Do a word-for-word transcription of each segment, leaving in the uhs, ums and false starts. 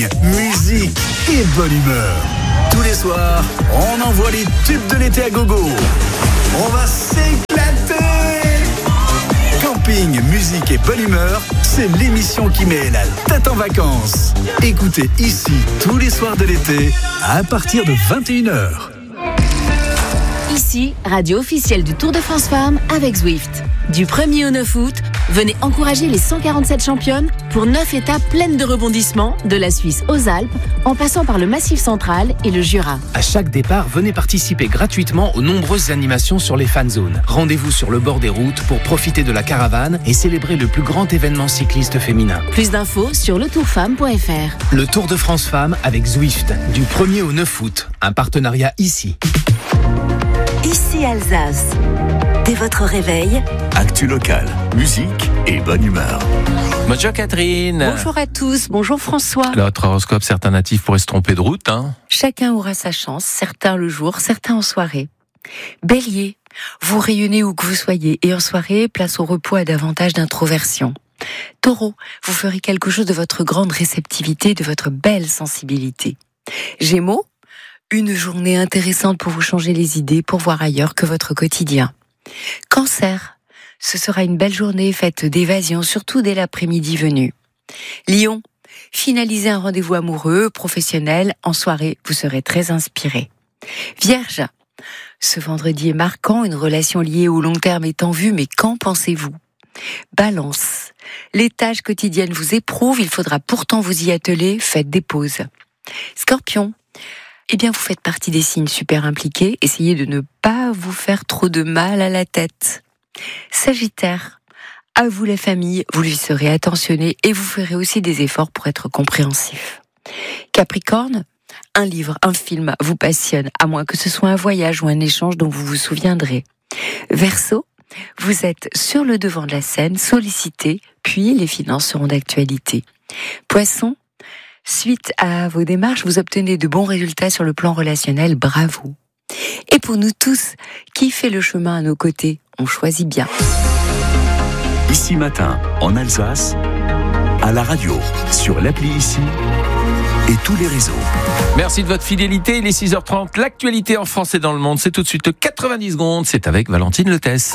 camping, musique et bonne humeur. Tous les soirs, on envoie les tubes de l'été à gogo. On va s'éclater. Camping, musique et bonne humeur, c'est l'émission qui met la tête en vacances. Écoutez ici tous les soirs de l'été à partir de vingt et une heures. Ici, radio officielle du Tour de France Femmes avec Zwift. Du premier au neuf août, venez encourager les cent quarante-sept championnes pour neuf étapes pleines de rebondissements, de la Suisse aux Alpes, en passant par le Massif central et le Jura. À chaque départ, venez participer gratuitement aux nombreuses animations sur les fan zones. Rendez-vous sur le bord des routes pour profiter de la caravane et célébrer le plus grand événement cycliste féminin. Plus d'infos sur le tour femme point f r. Le Tour de France Femmes avec Zwift, du premier au neuf août. Un partenariat ici. Ici Alsace. Dès votre réveil, actu locale, musique et bonne humeur. Bonjour Catherine. Bonjour à tous, bonjour François. Notre horoscope, certains natifs pourraient se tromper de route. Hein. Chacun aura sa chance, certains le jour, certains en soirée. Bélier, vous rayonnez où que vous soyez et en soirée, place au repos à davantage d'introversion. Taureau, vous ferez quelque chose de votre grande réceptivité, de votre belle sensibilité. Gémeaux, une journée intéressante pour vous changer les idées, pour voir ailleurs que votre quotidien. Cancer, ce sera une belle journée faite d'évasion, surtout dès l'après-midi venu. Lion, finalisez un rendez-vous amoureux, professionnel, en soirée, vous serez très inspiré. Vierge, ce vendredi est marquant, une relation liée au long terme est en vue, mais qu'en pensez-vous ? Balance, les tâches quotidiennes vous éprouvent, il faudra pourtant vous y atteler, faites des pauses. Scorpion, eh bien, vous faites partie des signes super impliqués. Essayez de ne pas vous faire trop de mal à la tête. Sagittaire, à vous la famille, vous lui serez attentionné et vous ferez aussi des efforts pour être compréhensif. Capricorne, un livre, un film vous passionne, à moins que ce soit un voyage ou un échange dont vous vous souviendrez. Verseau, vous êtes sur le devant de la scène, sollicité, puis les finances seront d'actualité. Poisson, suite à vos démarches, vous obtenez de bons résultats sur le plan relationnel, bravo. Et pour nous tous, qui fait le chemin à nos côtés, on choisit bien. Ici Matin, en Alsace, à la radio, sur l'appli Ici et tous les réseaux. Merci de votre fidélité, il est six heures trente, l'actualité en France et dans le monde, c'est tout de suite quatre-vingt-dix secondes, c'est avec Valentine Letesse.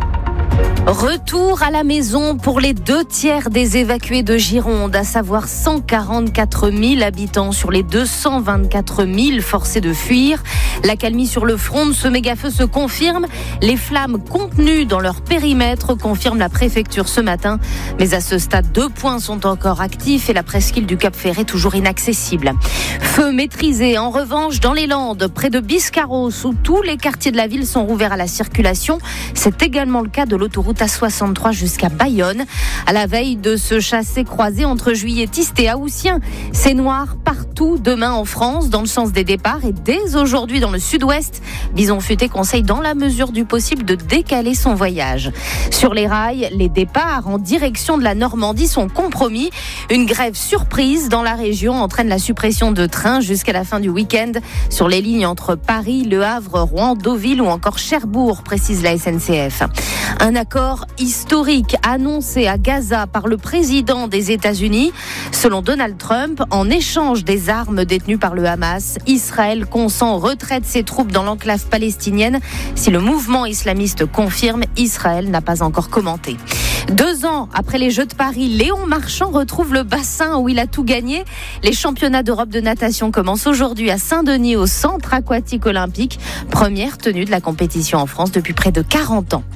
Retour à la maison pour les deux tiers des évacués de Gironde, à savoir cent quarante-quatre mille habitants sur les deux cent vingt-quatre mille forcés de fuir. L'accalmie sur le front de ce méga-feu se confirme. Les flammes contenues dans leur périmètre confirme la préfecture ce matin. Mais à ce stade, deux points sont encore actifs et la presqu'île du Cap-Ferret toujours inaccessible. Feu maîtrisé en revanche dans les Landes, près de Biscarrosse, où tous les quartiers de la ville sont rouverts à la circulation. C'est également le cas de l'autoroute A soixante-trois jusqu'à Bayonne. À la veille de ce chassé-croisé entre juilletistes et haussiens, c'est noir partout demain en France, dans le sens des départs et dès aujourd'hui dans le sud-ouest. Bison Futé conseille dans la mesure du possible de décaler son voyage. Sur les rails, les départs en direction de la Normandie sont compromis. Une grève surprise dans la région entraîne la suppression de trains jusqu'à la fin du week-end sur les lignes entre Paris, Le Havre, Rouen, Deauville ou encore Cherbourg, précise la S N C F. Un accord historique annoncé à Gaza par le président des États-Unis. Selon Donald Trump, en échange des armes détenues par le Hamas, Israël consent au retrait de ses troupes dans l'enclave palestinienne. Si le mouvement islamiste confirme, Israël n'a pas encore commenté. Deux ans après les Jeux de Paris, Léon Marchand retrouve le bassin où il a tout gagné. Les championnats d'Europe de natation commencent aujourd'hui à Saint-Denis au Centre aquatique olympique. Première tenue de la compétition en France depuis près de quarante ans.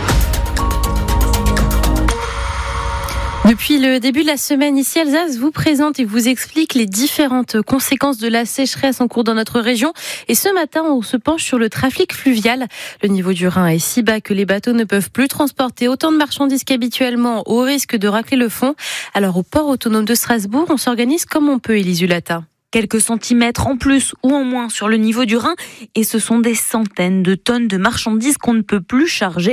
Depuis le début de la semaine, ici Alsace vous présente et vous explique les différentes conséquences de la sécheresse en cours dans notre région. Et ce matin, on se penche sur le trafic fluvial. Le niveau du Rhin est si bas que les bateaux ne peuvent plus transporter autant de marchandises qu'habituellement, au risque de racler le fond. Alors au port autonome de Strasbourg, on s'organise comme on peut, Élise Hulata. Quelques centimètres en plus ou en moins sur le niveau du Rhin et ce sont des centaines de tonnes de marchandises qu'on ne peut plus charger.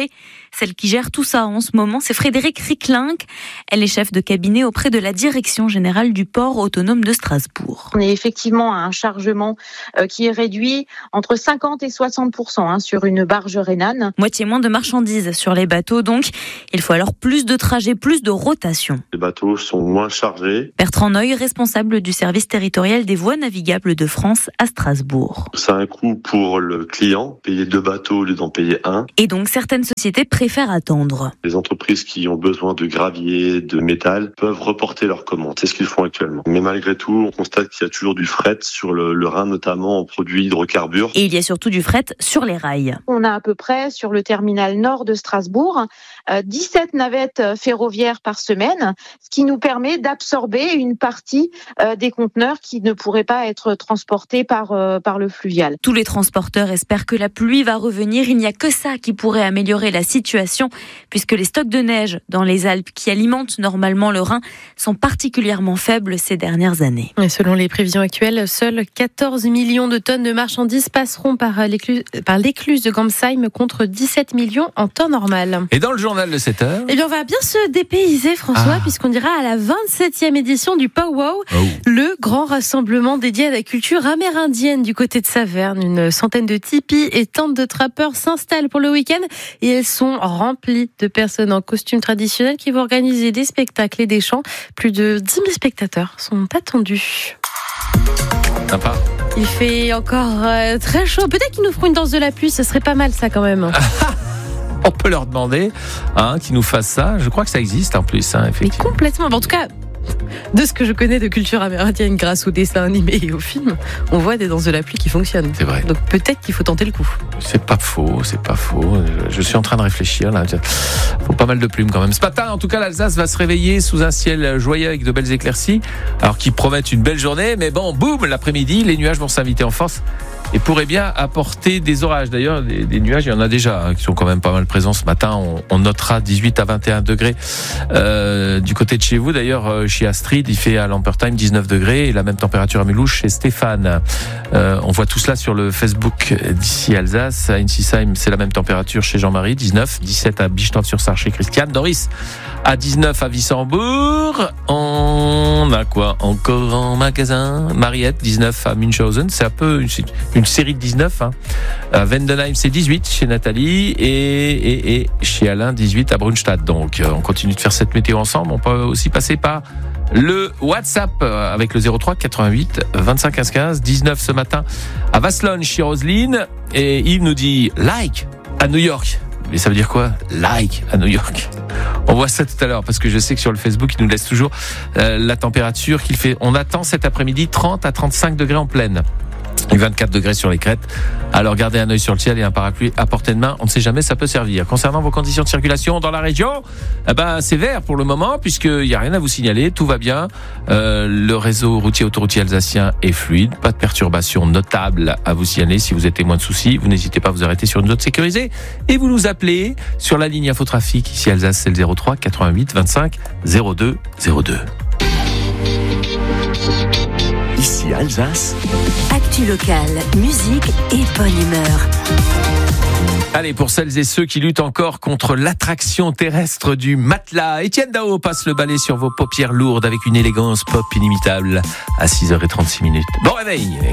Celle qui gère tout ça en ce moment, c'est Frédéric Ricklink. Elle est chef de cabinet auprès de la Direction générale du port autonome de Strasbourg. On est effectivement à un chargement qui est réduit entre cinquante et soixante pour cent hein, sur une barge rhénane. Moitié moins de marchandises sur les bateaux, donc il faut alors plus de trajets, plus de rotation. Les bateaux sont moins chargés. Bertrand Noy, responsable du service territorial des voies navigables de France à Strasbourg. Ça a un coût pour le client, payer deux bateaux au lieu d'en payer un. Et donc certaines sociétés préfèrent attendre. Les entreprises qui ont besoin de gravier, de métal, peuvent reporter leurs commandes. C'est ce qu'ils font actuellement. Mais malgré tout, on constate qu'il y a toujours du fret sur le, le Rhin, notamment en produits hydrocarbures. Et il y a surtout du fret sur les rails. On a à peu près sur le terminal nord de Strasbourg euh, dix-sept navettes ferroviaires par semaine, ce qui nous permet d'absorber une partie euh, des conteneurs qui ne pourraient pas être transportés par, euh, par le fluvial. Tous les transporteurs espèrent que la pluie va revenir. Il n'y a que ça qui pourrait améliorer la situation, puisque les stocks de neige dans les Alpes qui alimentent normalement le Rhin sont particulièrement faibles ces dernières années. Et selon les prévisions actuelles, seuls quatorze millions de tonnes de marchandises passeront par l'écluse, par l'écluse de Gamsheim contre dix-sept millions en temps normal. Et dans le journal de sept heures, eh bien, on va bien se dépayser, François, ah. puisqu'on ira à la vingt-septième édition du Powwow, oh. le grand rassemblement dédié à la culture amérindienne du côté de Saverne. Une centaine de tipis et tentes de trappeurs s'installent pour le week-end et elles sont remplies de personnes en costume traditionnel qui vont organiser des spectacles et des chants. Plus de dix mille spectateurs sont attendus. Sympa. Il fait encore euh, très chaud. Peut-être qu'ils nous feront une danse de la pluie, ce serait pas mal ça quand même. On peut leur demander hein, qu'ils nous fassent ça. Je crois que ça existe en plus. Hein, effectivement. Mais complètement. En tout cas, de ce que je connais de culture amérindienne grâce aux dessins animés et aux films, on voit des danses de la pluie qui fonctionnent. C'est vrai. Donc peut-être qu'il faut tenter le coup. C'est pas faux, c'est pas faux. Je suis en train de réfléchir là. Faut pas mal de plumes quand même. Ce matin, en tout cas, l'Alsace va se réveiller sous un ciel joyeux avec de belles éclaircies, alors qui promettent une belle journée. Mais bon, boum, l'après-midi, les nuages vont s'inviter en force et pourraient bien apporter des orages. D'ailleurs, des, des nuages, il y en a déjà hein, qui sont quand même pas mal présents ce matin. On, on notera dix-huit à vingt et un degrés euh, du côté de chez vous. D'ailleurs, chez Astrid, il fait à Lampertheim dix-neuf degrés et la même température à Mulhouse chez Stéphane. Euh, on voit tout cela sur le Facebook d'ici Alsace. À Insisheim, c'est la même température chez Jean-Marie, dix-neuf, dix-sept à Bischnoff-sur-Sarre chez Christiane. Doris à dix-neuf à Wissembourg. On a quoi encore en magasin? Mariette, dix-neuf à Münchhausen. C'est un peu une, une série de dix-neuf. Hein. À Vendenheim, c'est dix-huit chez Nathalie et, et, et chez Alain, dix-huit à Brunstadt. Donc, on continue de faire cette météo ensemble. On peut aussi passer par le WhatsApp avec le zéro trois quatre-vingt-huit vingt-cinq quinze quinze. dix-neuf ce matin à Vasselonne chez Roselyne. Et Yves nous dit like à New York. Mais ça veut dire quoi? Like à New York. On voit ça tout à l'heure parce que je sais que sur le Facebook, il nous laisse toujours euh, la température qu'il fait. On attend cet après-midi trente à trente-cinq degrés en pleine. Et vingt-quatre degrés sur les crêtes. Alors gardez un œil sur le ciel et un parapluie à portée de main. On ne sait jamais, ça peut servir. Concernant vos conditions de circulation dans la région, eh ben, c'est vert pour le moment puisqu'il n'y a rien à vous signaler. Tout va bien. Euh, le réseau routier autoroutier alsacien est fluide. Pas de perturbations notables à vous signaler. Si vous êtes témoin de soucis, vous n'hésitez pas à vous arrêter sur une zone sécurisée et vous nous appelez sur la ligne infotrafic. Ici Alsace, c'est le zéro trois quatre-vingt-huit vingt-cinq zéro deux zéro deux. Ici Alsace. Actu locale, musique et bonne humeur. Allez, pour celles et ceux qui luttent encore contre l'attraction terrestre du matelas, Étienne Dao passe le balai sur vos paupières lourdes avec une élégance pop inimitable à six heures trente-six minutes. Bon réveil!